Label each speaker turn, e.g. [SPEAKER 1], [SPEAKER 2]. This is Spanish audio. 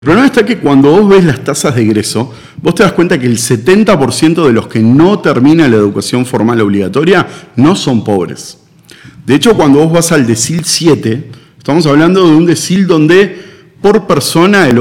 [SPEAKER 1] El problema está que cuando vos ves las tasas de egreso, vos te das cuenta que el 70% de los que no terminan la educación formal obligatoria no son pobres. De hecho, cuando vos vas al decil 7, estamos hablando de un decil donde por persona el